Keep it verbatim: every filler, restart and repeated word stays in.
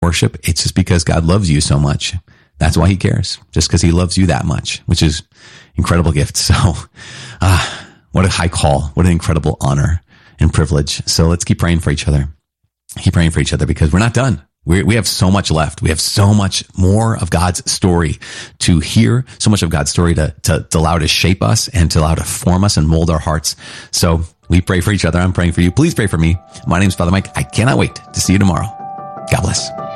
worship, it's just because God loves you so much. That's why he cares, just because he loves you that much, which is incredible gift. So, ah, what a high call. What an incredible honor and privilege. So let's keep praying for each other. Keep praying for each other because we're not done. We we have so much left. We have so much more of God's story to hear, so much of God's story to, to, to allow to shape us and to allow to form us and mold our hearts. So we pray for each other. I'm praying for you. Please pray for me. My name is Father Mike. I cannot wait to see you tomorrow. God bless.